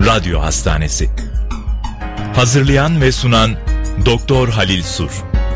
Radyo Hastanesi. Hazırlayan ve sunan Doktor Halil Sur.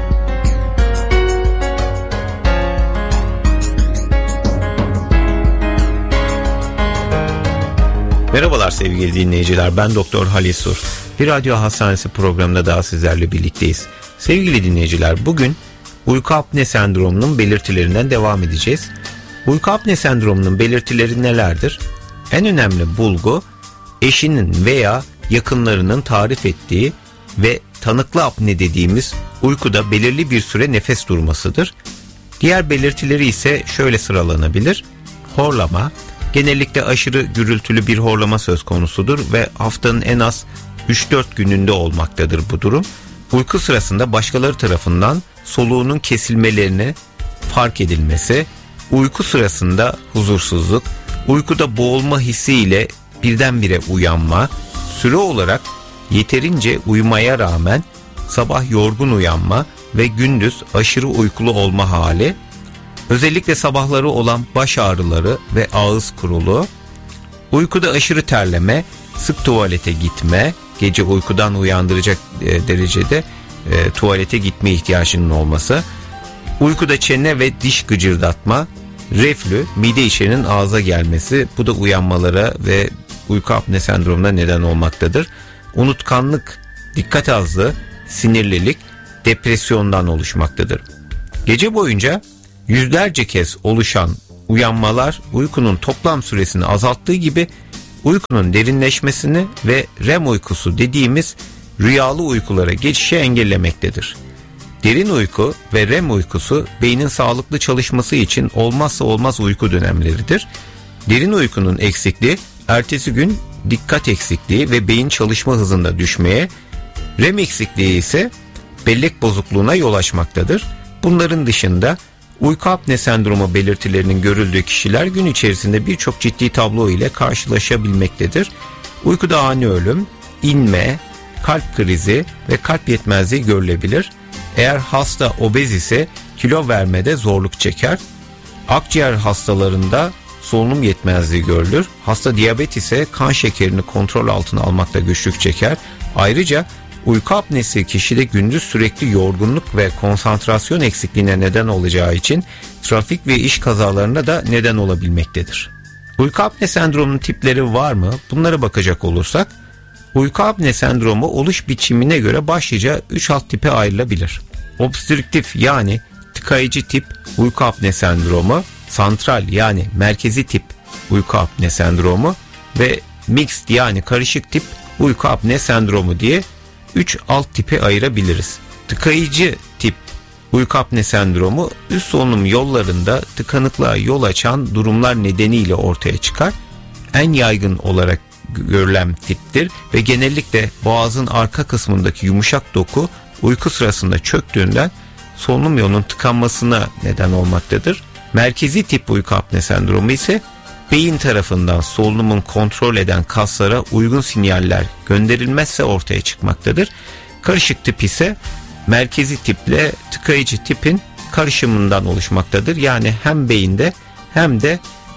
Merhabalar sevgili dinleyiciler, ben Doktor Halil Sur. Bir Radyo Hastanesi programında daha sizlerle birlikteyiz. Sevgili dinleyiciler, bugün uyku apne sendromunun belirtilerinden devam edeceğiz. Uyku apne sendromunun belirtileri nelerdir? En önemli bulgu, eşinin veya yakınlarının tarif ettiği ve tanıklı apne dediğimiz uykuda belirli bir süre nefes durmasıdır. Diğer belirtileri ise şöyle sıralanabilir. Horlama, genellikle aşırı gürültülü bir horlama söz konusudur ve haftanın en az 3-4 gününde olmaktadır bu durum. Uyku sırasında başkaları tarafından soluğunun kesilmelerini fark edilmesi, uyku sırasında huzursuzluk, uykuda boğulma hissiyle birdenbire uyanma, süre olarak yeterince uyumaya rağmen sabah yorgun uyanma ve gündüz aşırı uykulu olma hali, özellikle sabahları olan baş ağrıları ve ağız kuruluğu, uykuda aşırı terleme, sık tuvalete gitme, gece uykudan uyandıracak derecede tuvalete gitme ihtiyacının olması, uykuda çene ve diş gıcırdatma, reflü, mide içerinin ağza gelmesi, bu da uyanmalara ve uyku apne sendromuna neden olmaktadır. Unutkanlık, dikkat azlığı, sinirlilik, depresyondan oluşmaktadır. Gece boyunca yüzlerce kez oluşan uyanmalar uykunun toplam süresini azalttığı gibi uykunun derinleşmesini ve REM uykusu dediğimiz rüyalı uykulara geçişi engellemektedir. Derin uyku ve REM uykusu beynin sağlıklı çalışması için olmazsa olmaz uyku dönemleridir. Derin uykunun eksikliği ertesi gün dikkat eksikliği ve beyin çalışma hızında düşmeye, REM eksikliği ise bellek bozukluğuna yol açmaktadır. Bunların dışında uyku apne sendromu belirtilerinin görüldüğü kişiler gün içerisinde birçok ciddi tablo ile karşılaşabilmektedir. Uykuda ani ölüm, inme, kalp krizi ve kalp yetmezliği görülebilir. Eğer hasta obez ise kilo vermede zorluk çeker. Akciğer hastalarında solunum yetmezliği görülür. Hasta diyabet ise kan şekerini kontrol altına almakta güçlük çeker. Ayrıca uyku apnesi kişide gündüz sürekli yorgunluk ve konsantrasyon eksikliğine neden olacağı için trafik ve iş kazalarına da neden olabilmektedir. Uyku apne sendromunun tipleri var mı? Bunlara bakacak olursak, uyku apne sendromu oluş biçimine göre başlıca 3 alt tipe ayrılabilir. Obstrüktif yani tıkayıcı tip uyku apne sendromu, santral yani merkezi tip uyku apne sendromu ve mixed yani karışık tip uyku apne sendromu diye 3 alt tipe ayırabiliriz. Tıkayıcı tip uyku apne sendromu üst solunum yollarında tıkanıklığa yol açan durumlar nedeniyle ortaya çıkar. En yaygın olarak görülen tiptir ve genellikle boğazın arka kısmındaki yumuşak doku uyku sırasında çöktüğünden solunum yolunun tıkanmasına neden olmaktadır. Merkezi tip uyku apne sendromu ise beyin tarafından solunumun kontrol eden kaslara uygun sinyaller gönderilmezse ortaya çıkmaktadır. Karışık tip ise merkezi tiple tıkayıcı tipin karışımından oluşmaktadır. Yani hem beyinde hem de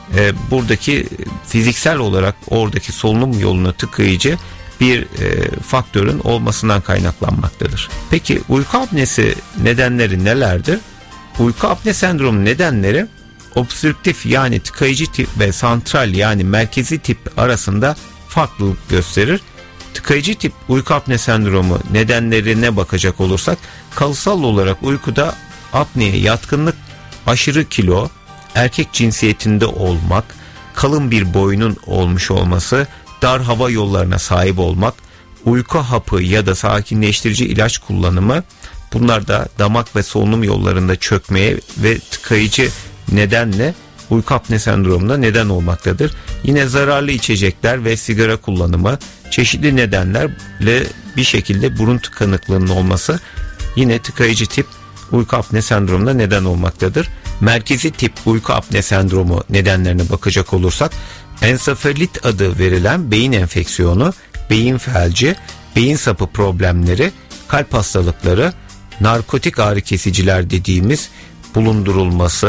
buradaki fiziksel olarak oradaki solunum yoluna tıkayıcı bir faktörün olmasından kaynaklanmaktadır. Peki uyku apnesi nedenleri nelerdir? Uyku apne sendromu nedenleri obstrüktif yani tıkayıcı tip ve santral yani merkezi tip arasında farklılık gösterir. Tıkayıcı tip uyku apne sendromu nedenlerine bakacak olursak, kalıtsal olarak uykuda apneye yatkınlık, aşırı kilo, erkek cinsiyetinde olmak, kalın bir boynun olmuş olması, dar hava yollarına sahip olmak, uyku hapı ya da sakinleştirici ilaç kullanımı, bunlar da damak ve solunum yollarında çökmeye ve tıkayıcı nedenle uyku apne sendromuna neden olmaktadır. Yine zararlı içecekler ve sigara kullanımı, çeşitli nedenlerle bir şekilde burun tıkanıklığının olması yine tıkayıcı tip uyku apne sendromuna neden olmaktadır. Merkezi tip uyku apne sendromu nedenlerine bakacak olursak, ensefalit adı verilen beyin enfeksiyonu, beyin felci, beyin sapı problemleri, kalp hastalıkları, narkotik ağrı kesiciler dediğimiz bulundurulması,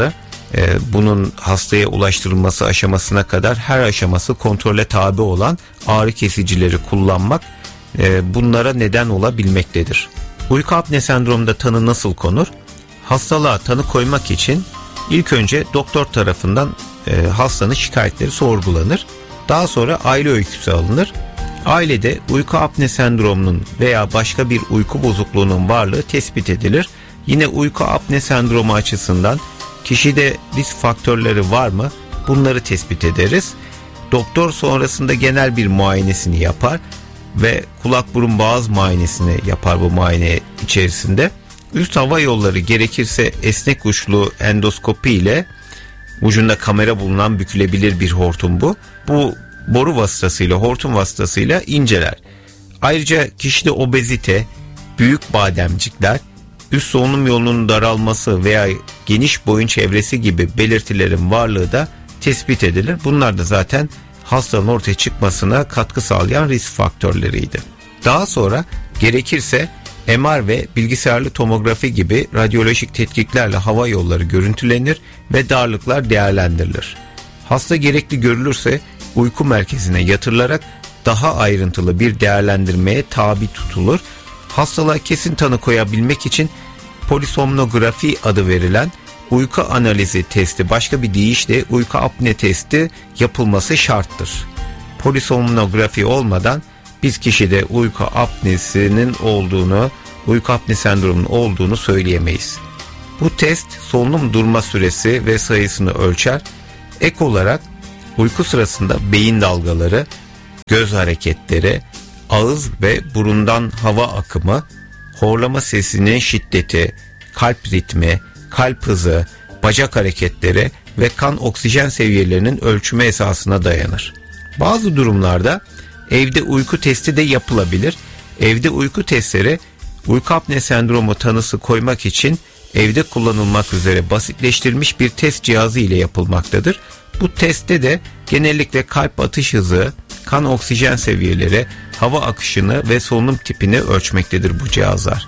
bunun hastaya ulaştırılması aşamasına kadar her aşaması kontrole tabi olan ağrı kesicileri kullanmak bunlara neden olabilmektedir. Uyku apne sendromunda tanı nasıl konur? Hastalığa tanı koymak için ilk önce doktor tarafından hastanın şikayetleri sorgulanır. Daha sonra aile öyküsü alınır. Ailede uyku apne sendromunun veya başka bir uyku bozukluğunun varlığı tespit edilir. Yine uyku apne sendromu açısından kişide risk faktörleri var mı? Bunları tespit ederiz. Doktor sonrasında genel bir muayenesini yapar ve kulak burun boğaz muayenesini yapar bu muayene içerisinde. Üst hava yolları gerekirse esnek uçlu endoskopi ile ucunda kamera bulunan bükülebilir bir hortum bu. Bu boru vasıtasıyla, hortum vasıtasıyla inceler. Ayrıca kişide obezite, büyük bademcikler, üst solunum yolunun daralması veya geniş boyun çevresi gibi belirtilerin varlığı da tespit edilir. Bunlar da zaten hastalığın ortaya çıkmasına katkı sağlayan risk faktörleriydi. Daha sonra gerekirse MR ve bilgisayarlı tomografi gibi radyolojik tetkiklerle hava yolları görüntülenir ve darlıklar değerlendirilir. Hasta gerekli görülürse uyku merkezine yatırılarak daha ayrıntılı bir değerlendirmeye tabi tutulur. Hastalığa kesin tanı koyabilmek için polisomnografi adı verilen uyku analizi testi, başka bir deyişle uyku apne testi yapılması şarttır. Polisomnografi olmadan biz kişide uyku apnesinin olduğunu, uyku apne sendromunun olduğunu söyleyemeyiz. Bu test solunum durma süresi ve sayısını ölçer. Ek olarak uyku sırasında beyin dalgaları, göz hareketleri, ağız ve burundan hava akımı, horlama sesinin şiddeti, kalp ritmi, kalp hızı, bacak hareketleri ve kan oksijen seviyelerinin ölçümü esasına dayanır. Bazı durumlarda evde uyku testi de yapılabilir. Evde uyku testleri uyku apne sendromu tanısı koymak için evde kullanılmak üzere basitleştirilmiş bir test cihazı ile yapılmaktadır. Bu testte de genellikle kalp atış hızı, kan oksijen seviyeleri, hava akışını ve solunum tipini ölçmektedir bu cihazlar.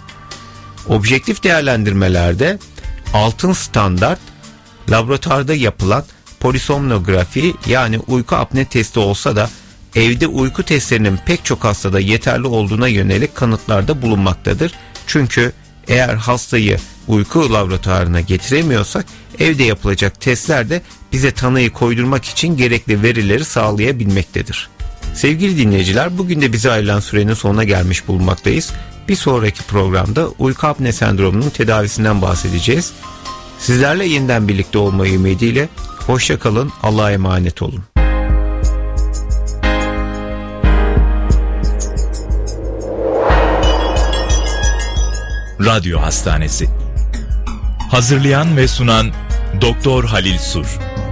Objektif değerlendirmelerde altın standart laboratuvarda yapılan polisomnografi yani uyku apne testi olsa da evde uyku testlerinin pek çok hastada yeterli olduğuna yönelik kanıtlarda bulunmaktadır. Çünkü eğer hastayı uyku laboratuvarına getiremiyorsak evde yapılacak testler de bize tanıyı koydurmak için gerekli verileri sağlayabilmektedir. Sevgili dinleyiciler, bugün de bize ayrılan sürenin sonuna gelmiş bulunmaktayız. Bir sonraki programda uyku apne sendromunun tedavisinden bahsedeceğiz. Sizlerle yeniden birlikte olmayı ümidiyle hoşça kalın, Allah'a emanet olun. Radyo Hastanesi. Hazırlayan ve sunan Doktor Halil Sur.